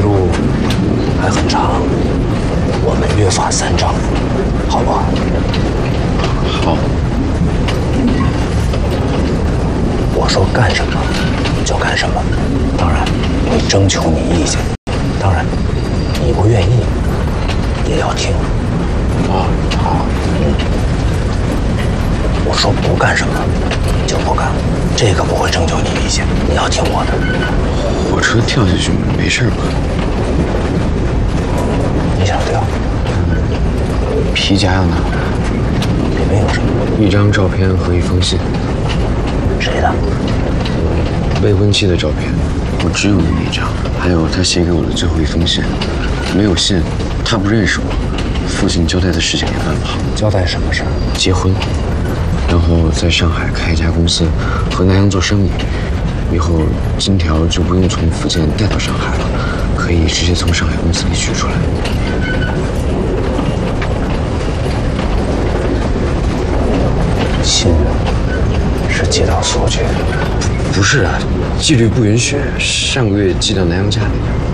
路还很长，我们约法三章，好不好？ 好。 我说干什么就干什么，当然会征求你意见，当然你不愿意也要听。 好。 我说不干什么就不干，这个不会征求你意见，你要听我的。 火车跳下去没事吧？ 你想跳？ 皮夹要拿， 里面有什么？ 一张照片和一封信。 谁的？ 未婚妻的照片，我只有那一张，还有他写给我的最后一封信。没有信，他不认识我。父亲交代的事情也办不好。 交代什么事儿？ 结婚，然后在上海开一家公司，和南洋做生意。以后金条就不用从福建带到上海了，可以直接从上海公司里取出来。 信是寄到苏局？ 不是啊，纪律不允许。上个月寄到南洋家里。